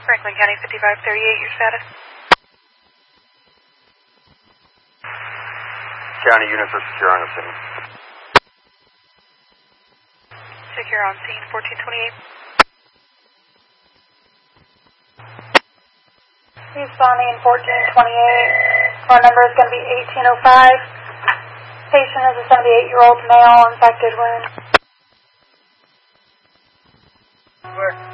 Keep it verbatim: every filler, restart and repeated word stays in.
Franklin County fifty-five thirty-eight, your status? County units are secure on the scene. Secure on scene, fourteen twenty-eight. Responding fourteen twenty-eight. Phone number is going to be eighteen oh five. Patient is a seventy-eight-year-old male, infected wound. Where?